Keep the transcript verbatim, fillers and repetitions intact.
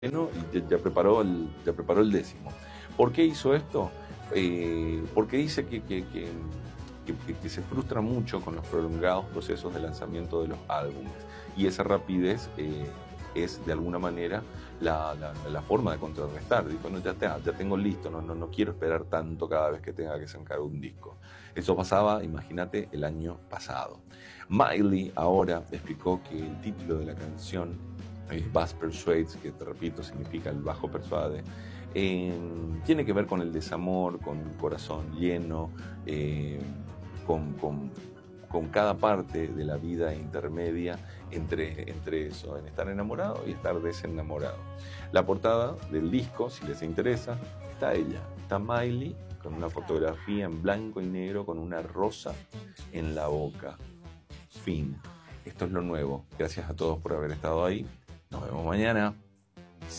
bueno, y ya, ya preparó el, ya preparó el décimo. ¿Por qué hizo esto? Eh, porque dice que, que, que, que, que se frustra mucho con los prolongados procesos de lanzamiento de los álbumes, y esa rapidez eh, es de alguna manera la, la, la forma de contrarrestar. Dijo, no, ya, te, ya tengo listo, no, no, no quiero esperar tanto cada vez que tenga que sacar un disco. Eso pasaba, imagínate, el año pasado. Miley ahora explicó que el título de la canción, Bass Persuades, que te repito significa el bajo persuade, eh, tiene que ver con el desamor, con un corazón lleno, eh, con, con, con cada parte de la vida intermedia entre, entre eso, en estar enamorado y estar desenamorado. La portada del disco, si les interesa, está ella, está Miley con una fotografía en blanco y negro con una rosa en la boca. Fin. Esto es lo nuevo. Gracias a todos por haber estado ahí. Nos vemos mañana.